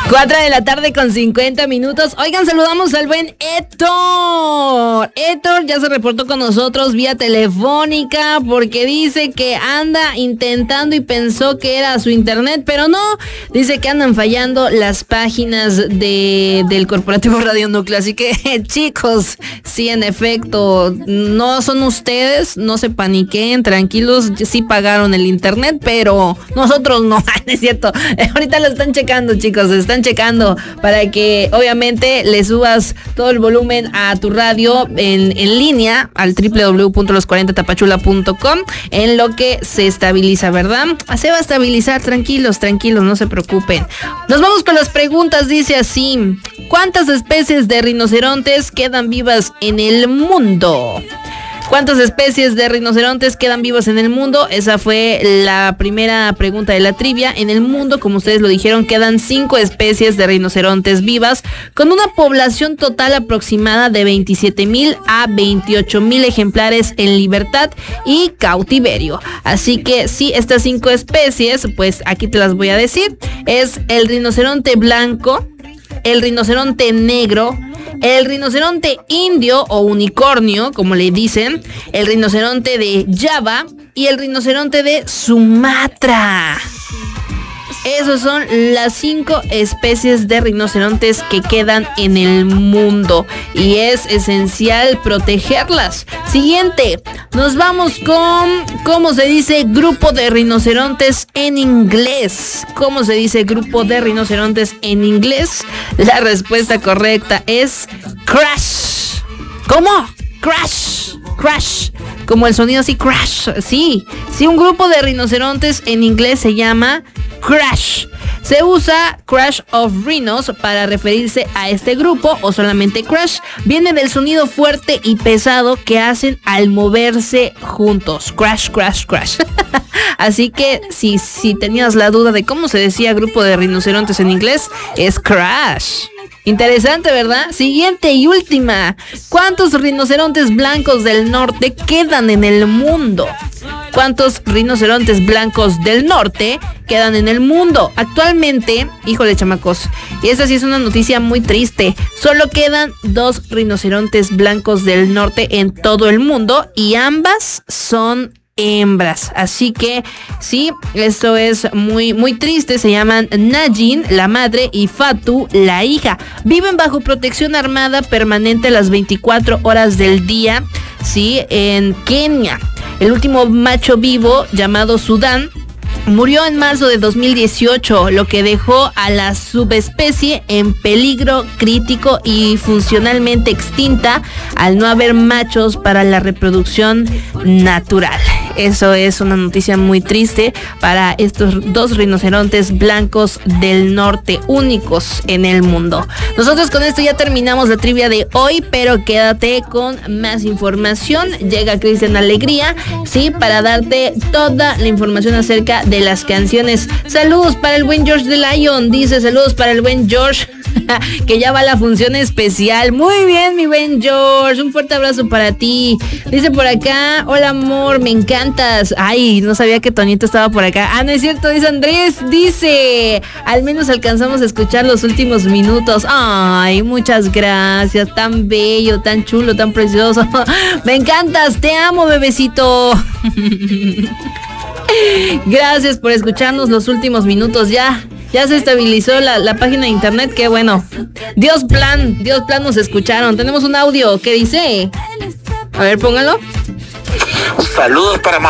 4 de la tarde con 50 minutos. Oigan, saludamos al buen Héctor. Héctor ya se reportó con nosotros vía telefónica porque dice que anda intentando y pensó que era su internet, pero no. Dice que andan fallando las páginas del Corporativo Radio Núcleo. Así que, chicos, sí, en efecto, no son ustedes, no se paniquen, tranquilos, sí pagaron el internet, pero nosotros no, es cierto. Ahorita lo están checando, chicos, están checando para que obviamente le subas todo el volumen a tu radio en línea al www.los40tapachula.com en lo que se estabiliza, ¿verdad? Se va a estabilizar, tranquilos, no se preocupen. Nos vamos con las preguntas, dice así: ¿cuántas especies de rinocerontes quedan vivas en el mundo? ¿Cuántas especies de rinocerontes quedan vivas en el mundo? Esa fue la primera pregunta de la trivia. En el mundo, como ustedes lo dijeron, quedan 5 especies de rinocerontes vivas, con una población total aproximada de 27,000 a 28,000 ejemplares en libertad y cautiverio. Así que sí, estas 5 especies, pues aquí te las voy a decir. Es el rinoceronte blanco, el rinoceronte negro, el rinoceronte indio o unicornio, como le dicen, el rinoceronte de Java y el rinoceronte de Sumatra. Esos son las 5 especies de rinocerontes que quedan en el mundo y es esencial protegerlas. Siguiente, nos vamos con ¿cómo se dice grupo de rinocerontes en inglés? ¿Cómo se dice grupo de rinocerontes en inglés? La respuesta correcta es crash. ¿Cómo? Crash. Crash. Como el sonido así, crash. Sí, un grupo de rinocerontes en inglés se llama crash. Se usa crash of rhinos para referirse a este grupo, o solamente crash. Viene del sonido fuerte y pesado que hacen al moverse juntos. Crash, crash, crash. Así que si tenías la duda de cómo se decía grupo de rinocerontes en inglés, es crash. Interesante, ¿verdad? Siguiente y última. ¿Cuántos rinocerontes blancos del norte quedan en el mundo? ¿Cuántos rinocerontes blancos del norte quedan en el mundo? Actualmente, híjole, chamacos, y esta sí es una noticia muy triste. Solo quedan 2 rinocerontes blancos del norte en todo el mundo y ambas son hembras. Así que sí, esto es muy muy triste. Se llaman Najin, la madre, y Fatu, la hija. Viven bajo protección armada permanente las 24 horas del día, sí, en Kenia. El último macho vivo, llamado Sudán, murió en marzo de 2018, lo que dejó a la subespecie en peligro crítico y funcionalmente extinta al no haber machos para la reproducción natural. Eso es una noticia muy triste para estos 2 rinocerontes blancos del norte, únicos en el mundo. Nosotros con esto ya terminamos la trivia de hoy, pero quédate con más información. Llega Cristian Alegría, sí, para darte toda la información acerca de las canciones. Saludos para el buen George de Lion, dice saludos para el buen George, que ya va a la función especial. Muy bien, mi buen George, un fuerte abrazo para ti. Dice por acá, hola amor, me encantas. Ay, no sabía que Toñito estaba por acá. Ah, no es cierto, dice Andrés, dice, al menos alcanzamos a escuchar los últimos minutos. Ay, muchas gracias, tan bello, tan chulo, tan precioso. Me encantas, te amo, bebecito. Gracias por escucharnos los últimos minutos. Ya se estabilizó la página de internet. Qué bueno. Dios plan nos escucharon. Tenemos un audio que dice, a ver, póngalo. Saludos para